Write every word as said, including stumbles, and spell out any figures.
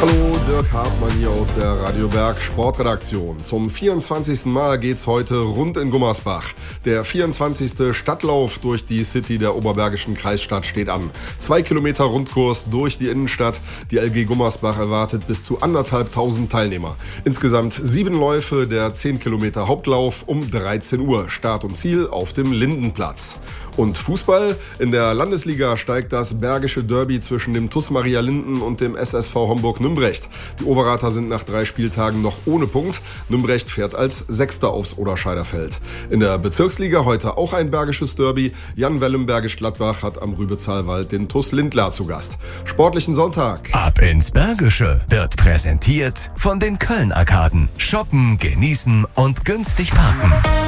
Hallo, Dirk Hartmann hier aus der Radio Berg Sportredaktion. Zum vierundzwanzigsten Mal geht's heute rund in Gummersbach. Der vierundzwanzigste Stadtlauf durch die City der oberbergischen Kreisstadt steht an. Zwei Kilometer Rundkurs durch die Innenstadt. Die L G Gummersbach erwartet bis zu anderthalbtausend Teilnehmer. Insgesamt sieben Läufe, der zehn Kilometer Hauptlauf um dreizehn Uhr. Start und Ziel auf dem Lindenplatz. Und Fußball? In der Landesliga steigt das Bergische Derby zwischen dem T U S Maria Linden und dem S S V Homburg-Nümbrecht. Die Overater sind nach drei Spieltagen noch ohne Punkt. Nümbrecht fährt als Sechster aufs Oderscheider Feld. In der Bezirksliga heute auch ein Bergisches Derby. Jan Wellem Bergisch Gladbach hat am Rübezahlwald den T U S Lindlar zu Gast. Sportlichen Sonntag. Ab ins Bergische wird präsentiert von den Köln-Arkaden. Shoppen, genießen und günstig parken.